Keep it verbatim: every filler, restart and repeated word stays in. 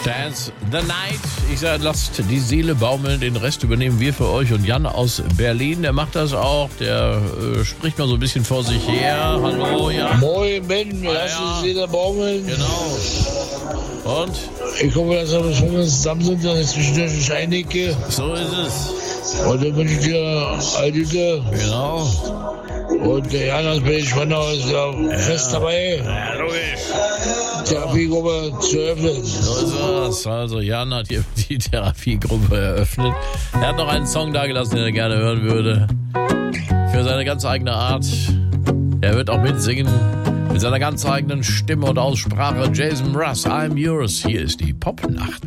Dance the Night. Ich sage, lasst die Seele baumeln, den Rest übernehmen wir für euch. Und Jan aus Berlin, der macht das auch. Der äh, spricht noch so ein bisschen vor sich her. Hallo, Jan. Moin, Ben, Ah, lass ja. die Seele baumeln. Genau. Und? Ich hoffe, dass wir schon zusammen sind, dass ich zwischendurch nicht einnecke. So ist es. Und dann wünsche ich dir all Gute. Genau. Und der Jan aus Berlin-Spandau ist ja, ja fest dabei, Ja, logisch. Therapiegruppe zu öffnen. So ist es. Also Jan hat hier die Therapiegruppe eröffnet. Er hat noch einen Song dagelassen, den er gerne hören würde. Für seine ganz eigene Art. Er wird auch mitsingen. Mit seiner ganz eigenen Stimme und Aussprache. Jason Mraz, I'm Yours. Hier ist die Popnacht.